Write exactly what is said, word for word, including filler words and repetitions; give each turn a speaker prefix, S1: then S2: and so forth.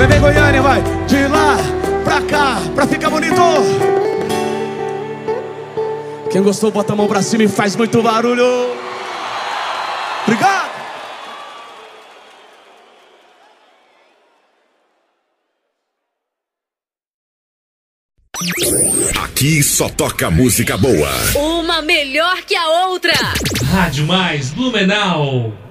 S1: Vem, vem, Goiânia, vai. De lá pra cá, pra ficar bonito. Quem gostou, bota a mão pra cima e faz muito barulho. Obrigado.
S2: Aqui só toca música boa.
S3: Uma melhor que a outra.
S4: Rádio Mais Blumenau.